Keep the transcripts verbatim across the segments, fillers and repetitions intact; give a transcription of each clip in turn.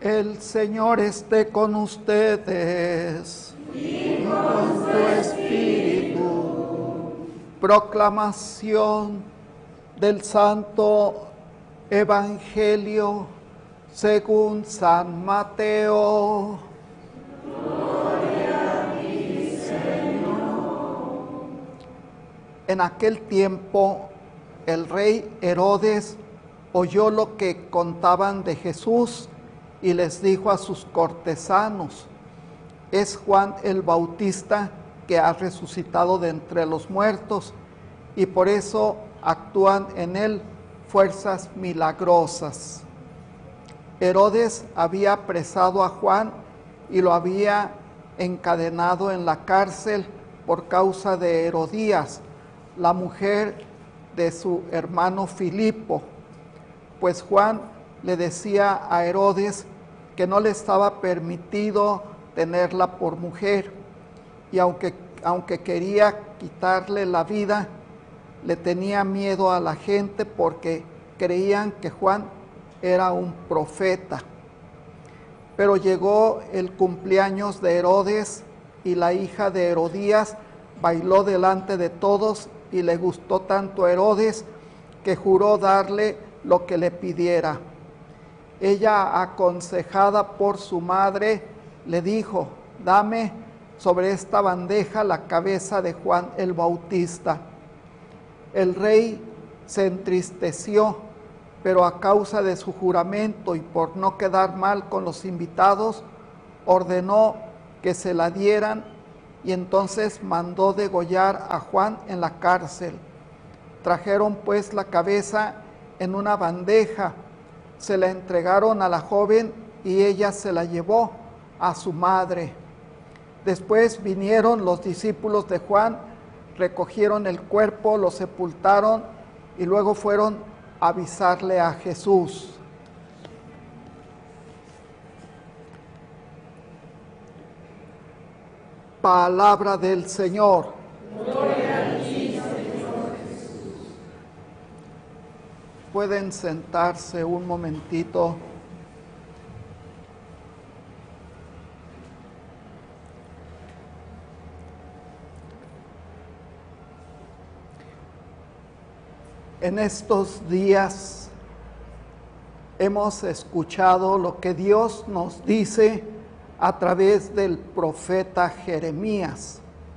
El Señor esté con ustedes. Y con tu espíritu. Proclamación del Santo Evangelio según San Mateo. Gloria a ti, Señor. En aquel tiempo, el rey Herodes oyó lo que contaban de Jesús y les dijo a sus cortesanos: es Juan el Bautista que ha resucitado de entre los muertos, y por eso actúan en él fuerzas milagrosas. Herodes había apresado a Juan y lo había encadenado en la cárcel por causa de Herodías, la mujer de su hermano Filipo, pues Juan le decía a Herodes que no le estaba permitido tenerla por mujer, y aunque, aunque quería quitarle la vida, le tenía miedo a la gente porque creían que Juan era un profeta. Pero llegó el cumpleaños de Herodes y la hija de Herodías bailó delante de todos y le gustó tanto a Herodes que juró darle lo que le pidiera. Ella, aconsejada por su madre, le dijo: dame sobre esta bandeja la cabeza de Juan el Bautista. El rey se entristeció, pero a causa de su juramento y por no quedar mal con los invitados, ordenó que se la dieran, y entonces mandó degollar a Juan en la cárcel. Trajeron pues la cabeza en una bandeja, se la entregaron a la joven y ella se la llevó a su madre. Después vinieron los discípulos de Juan, recogieron el cuerpo, lo sepultaron y luego fueron a avisarle a Jesús. Palabra del Señor. Gloria a ti, Señor Jesús. Pueden sentarse un momentito. En estos días hemos escuchado lo que Dios nos dice a través del profeta Jeremías.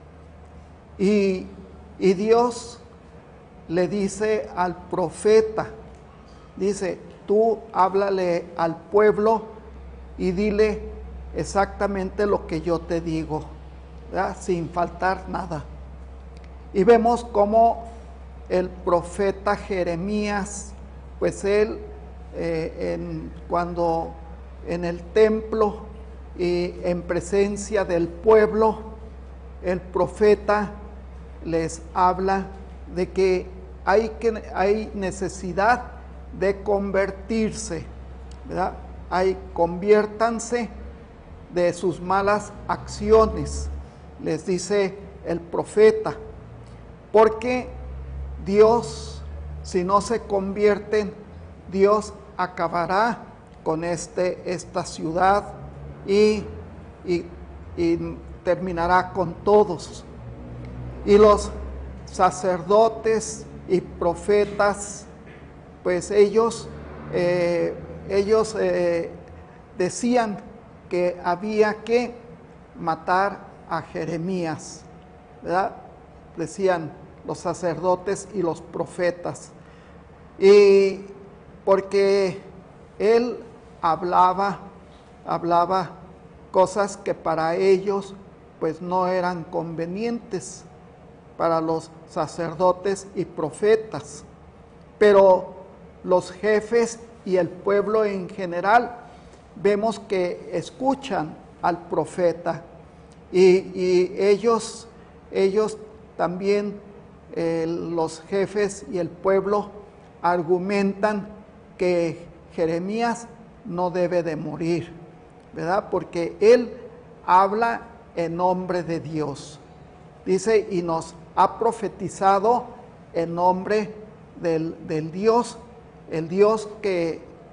Y, y Dios le dice al profeta, dice: tú háblale al pueblo y dile exactamente lo que yo te digo, ¿verdad? Sin faltar nada. Y vemos cómo el profeta Jeremías, pues él, eh, en, cuando en el templo y en presencia del pueblo, el profeta les habla de que hay, que, hay necesidad de convertirse, ¿verdad? Hay, conviértanse de sus malas acciones, les dice el profeta, porque Dios, si no se convierten, Dios acabará con este, esta ciudad y, y, y terminará con todos. Y los sacerdotes y profetas, pues ellos, eh, ellos eh, decían que había que matar a Jeremías, ¿verdad? Decían los sacerdotes y los profetas, y porque él hablaba, hablaba cosas que para ellos pues no eran convenientes, para los sacerdotes y profetas, pero los jefes y el pueblo en general vemos que escuchan al profeta, y, y ellos, ellos también, eh, los jefes y el pueblo argumentan que Jeremías no debe de morir, ¿verdad? Porque él habla en nombre de Dios. Dice, y nos ha profetizado en nombre del, del Dios, el Dios que,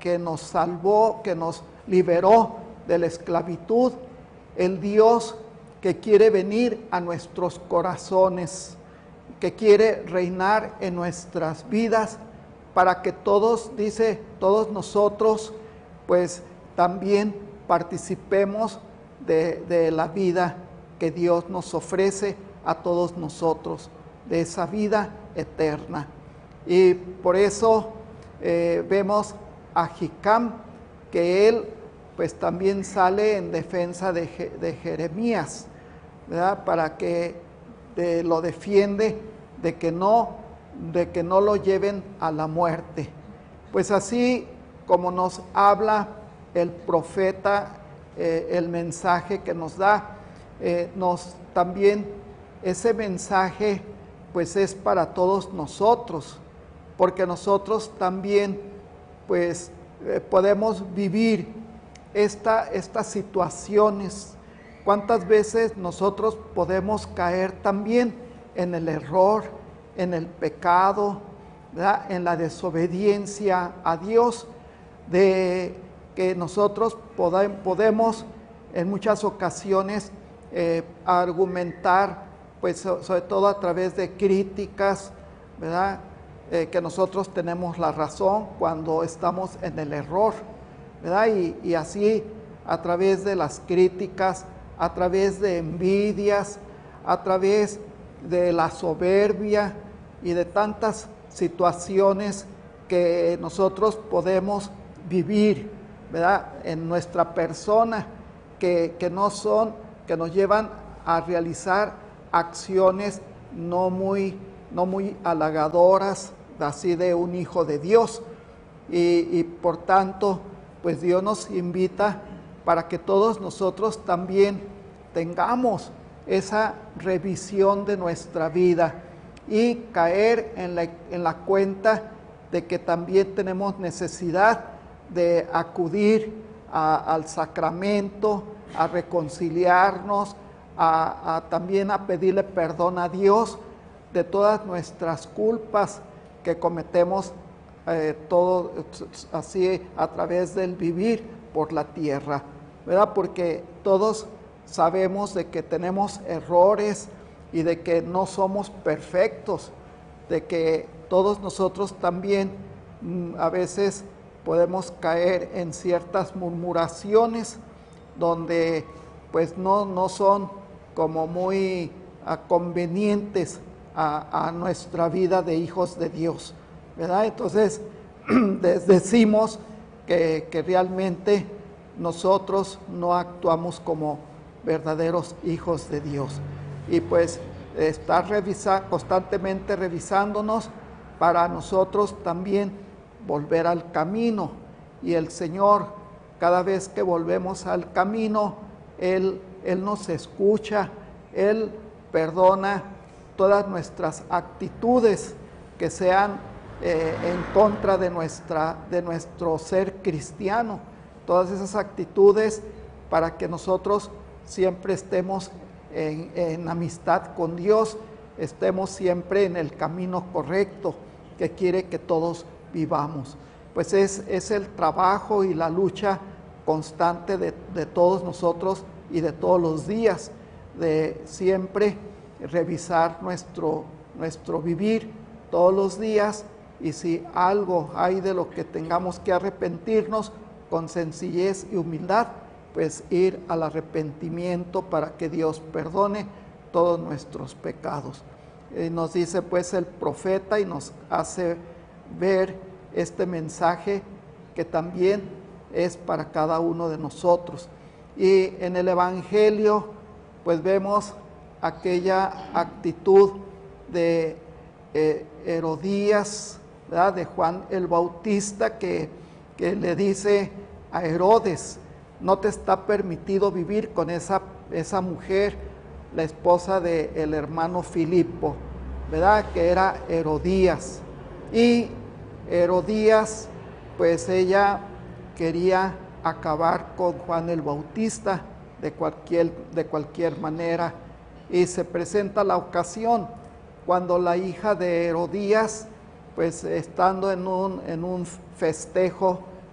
que nos salvó, que nos liberó de la esclavitud, el Dios que quiere venir a nuestros corazones, que quiere reinar en nuestras vidas, para que todos, dice, todos nosotros, pues también participemos de, de la vida que Dios nos ofrece a todos nosotros, de esa vida eterna. Y por eso eh, vemos a Hicam, que él pues también sale en defensa de, de Jeremías, ¿verdad? Para que de, lo defiende de que no, de que no lo lleven a la muerte. Pues así como nos habla el profeta, eh, el mensaje que nos da, eh, nos también ese mensaje pues es para todos nosotros, porque nosotros también pues eh, podemos vivir esta, estas situaciones. ¿Cuántas veces nosotros podemos caer también en el error, en el pecado, ¿verdad? En la desobediencia a Dios, de que nosotros podemos en muchas ocasiones eh, argumentar, pues sobre todo a través de críticas, ¿verdad? Eh, que nosotros tenemos la razón cuando estamos en el error, ¿verdad? Y, y así a través de las críticas, a través de envidias, a través de la soberbia y de tantas situaciones que nosotros podemos vivir, ¿verdad? En nuestra persona, que, que no son, que nos llevan a realizar acciones no muy, no muy halagadoras, así de un hijo de Dios. Y, y por tanto, pues Dios nos invita para que todos nosotros también tengamos esa revisión de nuestra vida y caer en la, en la cuenta de que también tenemos necesidad de acudir a, al sacramento, a reconciliarnos, a, a también a pedirle perdón a Dios de todas nuestras culpas que cometemos eh, todo así a través del vivir por la tierra, ¿verdad? Porque todos sabemos de que tenemos errores y de que no somos perfectos, de que todos nosotros también mm, a veces podemos caer en ciertas murmuraciones donde pues no, no son como muy uh, convenientes a, a nuestra vida de hijos de Dios, ¿verdad? Entonces decimos que, que realmente nosotros no actuamos como verdaderos hijos de Dios. Y pues estar revisa, constantemente revisándonos para nosotros también volver al camino. Y el Señor, cada vez que volvemos al camino, Él, Él nos escucha, Él perdona todas nuestras actitudes que sean eh, en contra de, nuestra, de nuestro ser cristiano, todas esas actitudes para que nosotros siempre estemos en, en amistad con Dios, estemos siempre en el camino correcto que quiere que todos vivamos. Pues es, es el trabajo y la lucha constante de, de todos nosotros y de todos los días, de siempre revisar nuestro, nuestro vivir todos los días, y si algo hay de lo que tengamos que arrepentirnos, con sencillez y humildad, pues ir al arrepentimiento para que Dios perdone todos nuestros pecados. Eh, nos dice pues el profeta y nos hace ver este mensaje que también es para cada uno de nosotros. Y en el Evangelio pues vemos aquella actitud de eh, Herodías, ¿verdad? De Juan el Bautista, que, que le dice a Herodes: no te está permitido vivir con esa, esa mujer, la esposa del hermano Filipo, ¿verdad? Que era Herodías. Y Herodías, pues ella quería acabar con Juan el Bautista de cualquier, de cualquier manera. Y se presenta la ocasión cuando la hija de Herodías, pues estando en un, en un festejo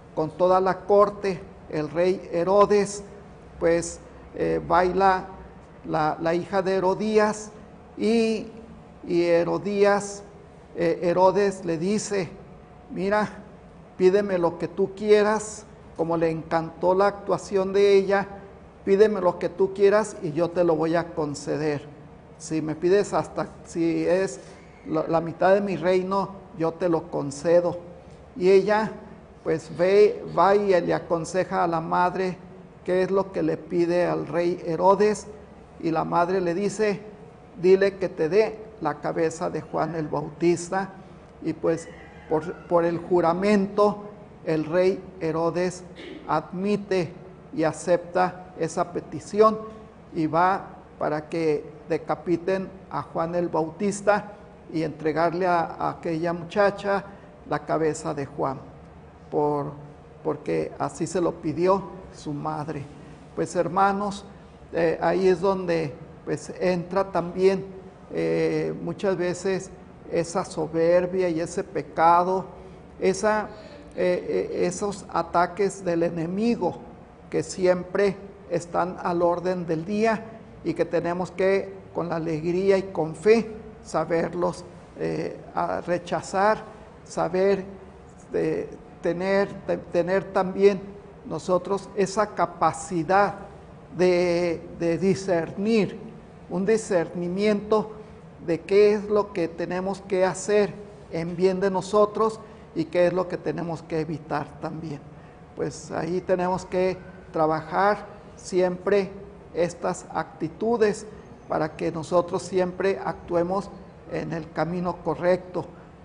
con toda la corte, el rey Herodes, pues eh, baila la, la hija de Herodías y, y Herodías, eh, Herodes le dice, mira, pídeme lo que tú quieras, como le encantó la actuación de ella, pídeme lo que tú quieras y yo te lo voy a conceder. Si me pides hasta, si es la, la mitad de mi reino, yo te lo concedo. Y ella pues ve, va y le aconseja a la madre qué es lo que le pide al rey Herodes, y la madre le dice, dile que te dé la cabeza de Juan el Bautista. Y pues por, por el juramento el rey Herodes admite y acepta esa petición y va para que decapiten a Juan el Bautista y entregarle a, a aquella muchacha la cabeza de Juan, por, porque así se lo pidió su madre. Pues hermanos, eh, ahí es donde pues entra también eh, muchas veces esa soberbia y ese pecado, esa, eh, eh, esos ataques del enemigo que siempre están al orden del día y que tenemos que con la alegría y con fe saberlos eh, rechazar, saber eh, tener, de, tener también nosotros esa capacidad de, de discernir, un discernimiento de qué es lo que tenemos que hacer en bien de nosotros y qué es lo que tenemos que evitar también. Pues ahí tenemos que trabajar siempre estas actitudes para que nosotros siempre actuemos en el camino correcto.